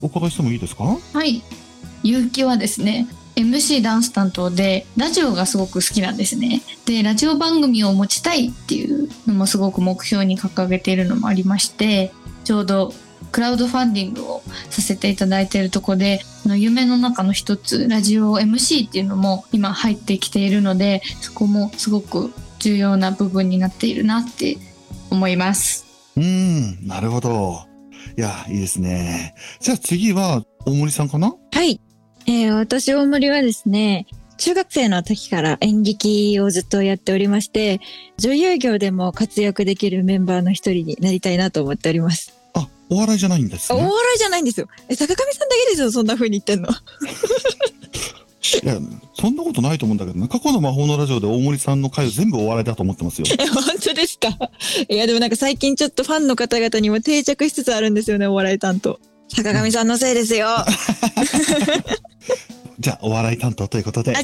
お伺いしてもいいですか？ はい。結城はですね、MC ダンス担当で、ラジオがすごく好きなんですね。で、ラジオ番組を持ちたいっていうのもすごく目標に掲げているのもありまして、ちょうどクラウドファンディングをさせていただいているところで、夢の中の一つ、ラジオ MC っていうのも今入ってきているので、そこもすごく重要な部分になっているなって思います。 なるほど。いや、いいですね。じゃあ次は、大森さんかな？ はい。私、大森はですね、中学生の時から演劇をずっとやっておりまして、女優業でも活躍できるメンバーの一人になりたいなと思っております。 あ、お笑いじゃないんですね。 お笑いじゃないんですよ。坂上さんだけですよ、そんな風に言ってんの。 いや、そんなことないと思うんだけどな。過去の魔法のラジオで大森さんの回を全部お笑いだと思ってますよ。 本当ですか？いや、でもなんか最近ちょっとファンの方々にも定着しつつあるんですよね、お笑い担当。坂上さんのせいですよ。 じゃあ、お笑い担当ということで。 違います。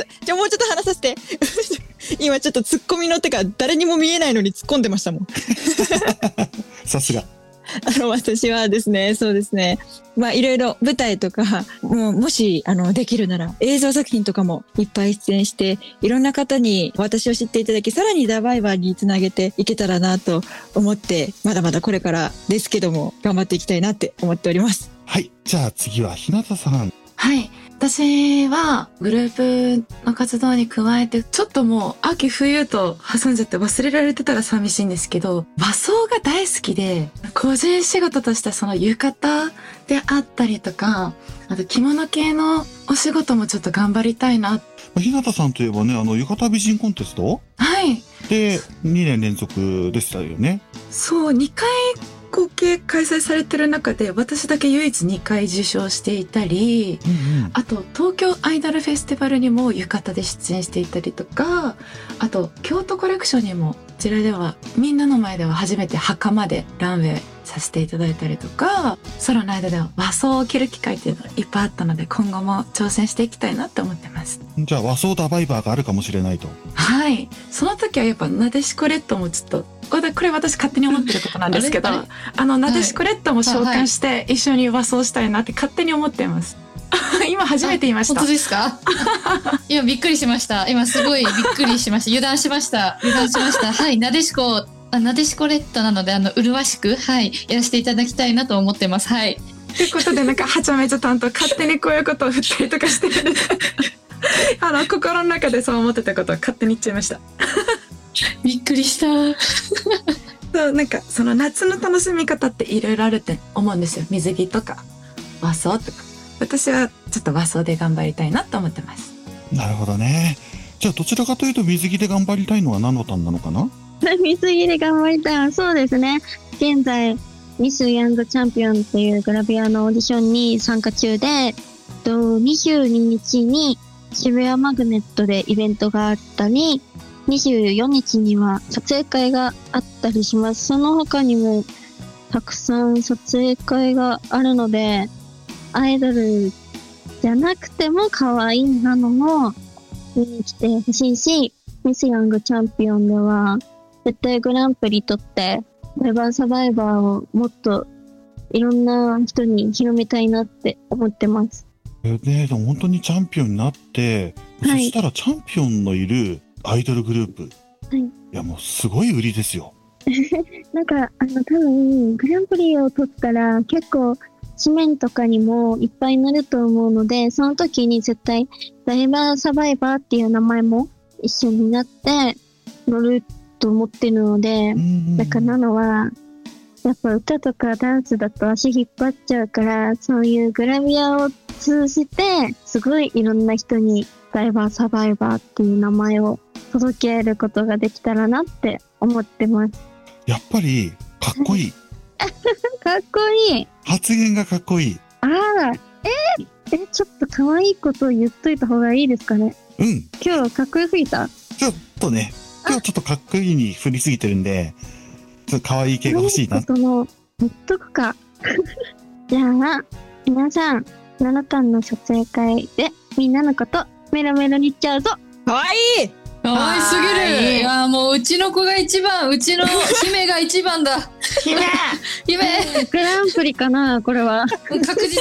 じゃあもうちょっと話させて。今ちょっとツッコミの手が誰にも見えないのに突っ込んでましたもん。 さすが。 私はですね、そうですね。いろいろ舞台とか、もし、できるなら映像作品とかもいっぱい出演して、いろんな方に私を知っていただき、さらにダバイバーにつなげていけたらなと思って、まだまだこれからですけども、頑張っていきたいなって思っております。 はい。じゃあ次は日向さん。 はい。私はグループの活動に加えて、ちょっともう秋冬と挟んじゃって忘れられてたら寂しいんですけど、和装が大好きで、個人仕事としたその浴衣であったりとか、あと着物系のお仕事もちょっと頑張りたいな。 日向さんといえばね、浴衣美人コンテストはいで2年連続でしたよね。 そう、2回合計開催されてる中で私だけ唯一2回受賞していたり、あと東京アイドルフェスティバルにも浴衣で出演していたりとか、あと京都コレクションにもこちらではみんなの前では初めて袴でランウェイさせていただいたりとか、ソロの間では和装を着る機会っていうのがいっぱいあったので、今後も挑戦していきたいなって思ってます。 じゃあ和装ダバイバーがあるかもしれないと。 はい。その時はやっぱなでしこレッドもちょっと、これ私勝手に思ってることなんですけど、なでしこレッドも召喚して一緒に和装したいなって勝手に思っています。今初めて言いました。 本当ですか？今びっくりしました。今すごいびっくりしました。油断しました。はい、なでしこレッドなので、麗しく、はい、やらせていただきたいなと思ってます。はい。 ということで、なんか、はちゃめちゃ担当、勝手にこういうことを振ったりとかしてるんで、心の中でそう思ってたことを勝手に言っちゃいました。 びっくりした。 そう、なんか、その夏の楽しみ方っていろいろあるって思うんですよ。水着とか、和装とか。私はちょっと和装で頑張りたいなと思ってます。 なるほどね。じゃあどちらかというと水着で頑張りたいのは何のタンなのかな？ 水着で頑張りたい。そうですね。現在、ミス・ヤング・チャンピオンっていうグラビアのオーディションに参加中で、22日に渋谷マグネットでイベントがあったり、24日には撮影会があったりします。その他にもたくさん撮影会があるので、アイドルじゃなくても可愛いなのも見に来てほしいし、ミス・ヤング・チャンピオンでは絶対グランプリ取ってダイバーサバイバーをもっといろんな人に広めたいなって思ってます。 ね、でも本当にチャンピオンになって、はい、そしたらチャンピオンのいるアイドルグループ、はい、いやもうすごい売りですよ。 なんか多分グランプリを取ったら結構紙面とかにもいっぱい載ると思うので、その時に絶対ダイバーサバイバーっていう名前も一緒になって載ると思ってるので、だからなのはやっぱ歌とかダンスだと足引っ張っちゃうから、そういうグラビアを通じてすごいいろんな人にダイバーサバイバーっていう名前を届けることができたらなって思ってます。 やっぱりかっこいい。 かっこいい。 発言がかっこいい。 あら、ちょっと可愛いことを言っといた方がいいですかね。 うん。 今日かっこよすぎた？ ちょっとね、今日ちょっとかっこいいに振りすぎてるんで、ちょっと可愛い系が欲しいな。 言っとくか。じゃあ、皆さん、7巻の撮影会でみんなのことメロメロに言っちゃうぞ。 かわいい。 可愛すぎる。いや、もううちの子が一番、うちの姫が一番だ。姫グランプリかなこれは。 確実